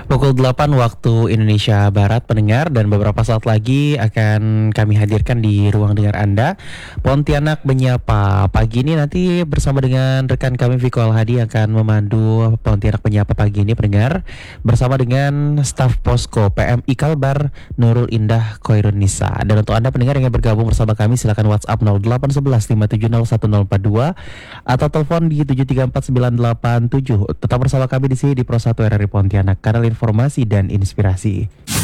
Pukul 8 waktu Indonesia Barat pendengar, dan beberapa saat lagi akan kami hadirkan di ruang dengar Anda Pontianak Menyapa. Pagi ini nanti bersama dengan rekan kami Viko Alhadi akan memandu Pontianak Menyapa pagi ini pendengar, bersama dengan staf Posko PMI Kalbar Nurul Indah Khairun Nisa. Dan untuk Anda pendengar yang ingin bergabung bersama kami silakan WhatsApp 0811 570 1042 atau telepon di 734987. Tetap bersama kami di sini di Pro 1 RRI Pontianak, kanal informasi dan inspirasi.